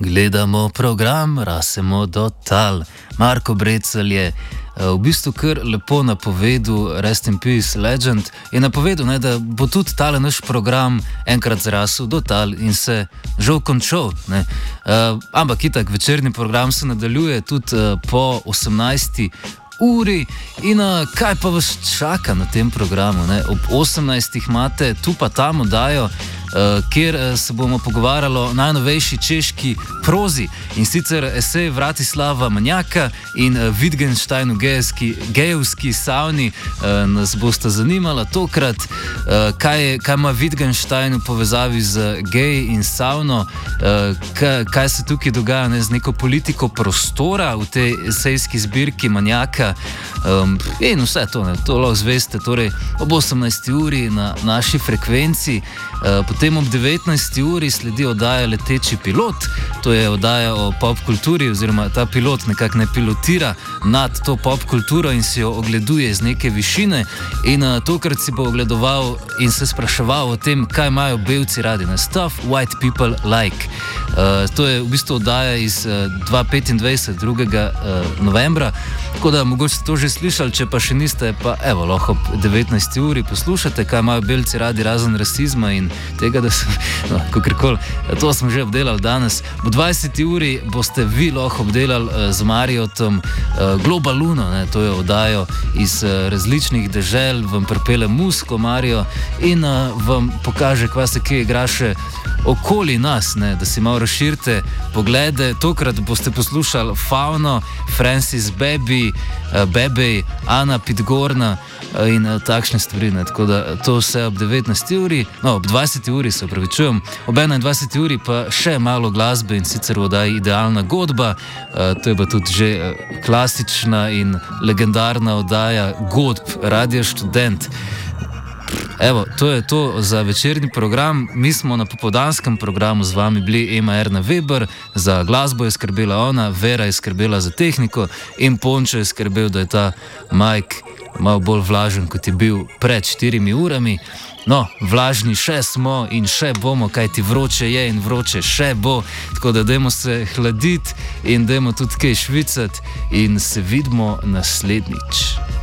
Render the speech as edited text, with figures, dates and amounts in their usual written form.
Gledamo program, rasemo do tal. Marko Brecelj je v bistvu kar lepo napovedal, Rest in Peace Legend, je napovedal, ne, da bo tudi tale naš program enkrat zrasel do tal in se žal končal. Ampak itak, večerni program se nadaljuje tudi po 18. uri in kaj pa vas čaka na tem programu? Ne? Ob 18. imate tu pa tam oddajo, kjer se bomo pogovarjali o najnovejši češki prozi, in sicer esej Vratislava Manjaka in Wittgensteinu gejevski savni nas bosta zanimala tokrat, kaj ima Wittgenstein v povezavi z geji in savno, kaj se tukaj dogaja, ne, z neko politiko prostora v tej esejski zbirki Manjaka, in vse to, ne, to lahko zveste torej ob 18. uri na naši frekvenci. Potem ob 19. uri sledi oddaja Leteči pilot, to je oddaja o popkulturi, oziroma ta pilot nekako ne pilotira nad to popkulturo in si jo ogleduje z neke višine, in tokrat si bo ogledoval in se spraševal o tem, kaj imajo belci radi, na stuff white people like. To je v bistvu oddaja iz 2025, 2. novembra, tako da mogoče ste to že slišali, če pa še niste, pa evo, lahko ob 19. uri poslušate, kaj imajo belci radi razen rasizma in tega, da se, no, kakorkoli, to smo že obdelali danes. V 20. uri boste vi lahko obdelali z Mariotom Globaluno, ne, to je oddajo iz različnih dežel, vam pripelje muziko Mario in vam pokaže, kva se kje igra še okoli nas, ne, da si malo razširite poglede. Tokrat boste poslušali Fauno, Francis Bebej, Ana Pitgorna in takšne stvari, ne, tako da to vse ob 19. uri, no, ob 20. uri se opravičujem, ob 21. uri pa še malo glasbe, in sicer v oddaji Idealna godba, to je pa tudi že klasična in legendarna oddaja godb Radia Študent. Evo, to je to za večerni program. Mi smo na popoldanskem programu z vami bili Ema Erna Weber, za glasbo je skrbela ona, Vera je skrbela za tehniko in Pončo je skrbel, da je ta Mike malo bolj vlažen, kot je bil pred 4 urami. No, vlažni še smo in še bomo, kajti vroče je in vroče še bo, tako da dajmo se hladiti in dajmo tudi kaj švicati in se vidimo naslednjič.